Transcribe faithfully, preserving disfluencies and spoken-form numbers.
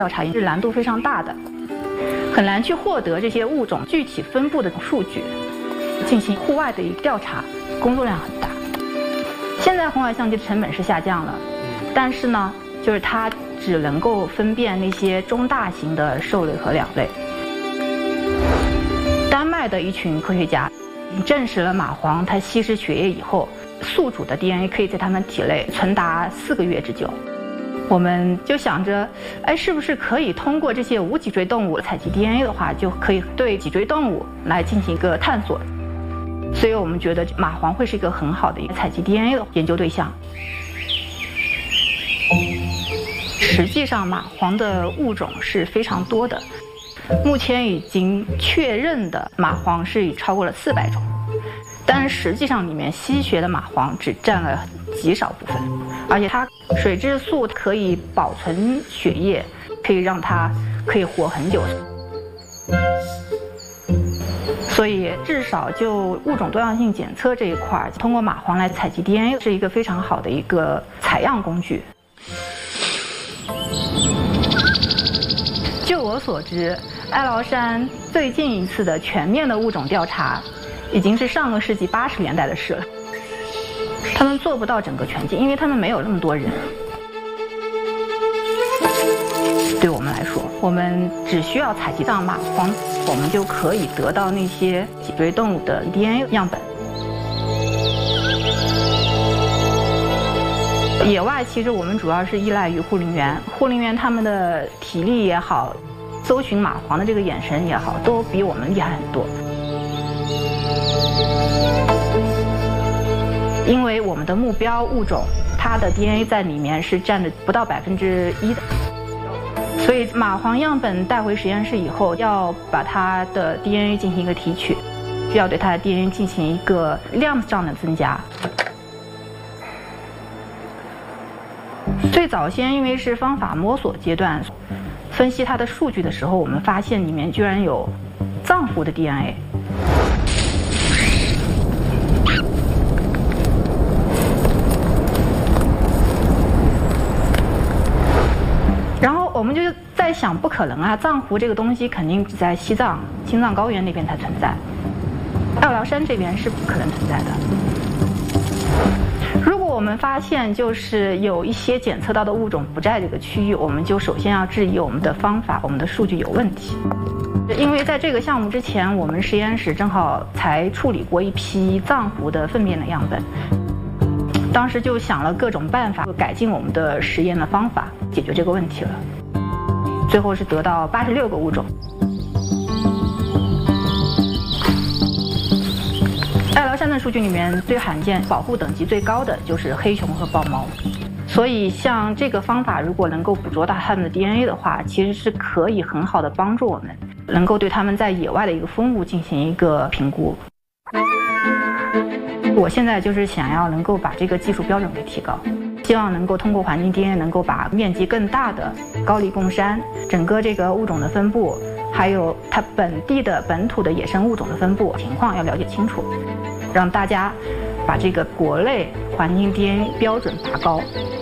调查是难度非常大的，很难去获得这些物种具体分布的数据，进行户外的一个调查，工作量很大。现在红外相机的成本是下降了，但是呢，就是它只能够分辨那些中大型的兽类和鸟类。丹麦的一群科学家证实了蚂蟥它吸食血液以后，宿主的 D N A 可以在它们体内存达四个月之久。我们就想着，哎，是不是可以通过这些无脊椎动物采集 D N A 的话，就可以对脊椎动物来进行一个探索。所以我们觉得蚂蟥会是一个很好的一个采集 D N A 的研究对象。实际上，蚂蟥的物种是非常多的，目前已经确认的蚂蟥是已超过了四百种，但是实际上里面吸血的蚂蟥只占了极少部分，而且它水质素可以保存血液，可以让它可以活很久。所以至少就物种多样性检测这一块，通过蚂蟥来采集 D N A 是一个非常好的一个采样工具。就我所知，爱劳山最近一次的全面的物种调查，已经是上个世纪八十年代的事了。他们做不到整个全景，因为他们没有那么多人。对我们来说，我们只需要采集到蚂蟥，我们就可以得到那些脊椎动物的 D N A 样本。野外其实我们主要是依赖于护林员，护林员他们的体力也好，搜寻蚂蟥的这个眼神也好，都比我们厉害很多。因为我们的目标物种，它的 D N A 在里面是占的不到百分之一的，所以蚂蟥样本带回实验室以后，要把它的 D N A 进行一个提取，需要对它的 D N A 进行一个量上的增加。最早先因为是方法摸索阶段，分析它的数据的时候，我们发现里面居然有藏狐的 D N A。然后我们就在想，不可能啊，藏狐这个东西肯定只在西藏、青藏高原那边才存在，爱劳山这边是不可能存在的。如果我们发现就是有一些检测到的物种不在这个区域，我们就首先要质疑我们的方法、我们的数据有问题。因为在这个项目之前，我们实验室正好才处理过一批藏狐的粪便的样本，当时就想了各种办法改进我们的实验的方法，解决这个问题了。最后是得到八十六个物种。爱劳山的数据里面最罕见、保护等级最高的就是黑熊和豹猫，所以像这个方法如果能够捕捉到它们的 D N A 的话，其实是可以很好的帮助我们，能够对它们在野外的一个分布进行一个评估。我现在就是想要能够把这个技术标准给提高，希望能够通过环境 D N A 能够把面积更大的高黎贡山整个这个物种的分布，还有它本地的本土的野生物种的分布情况要了解清楚，让大家把这个国内环境 D N A 标准拔高。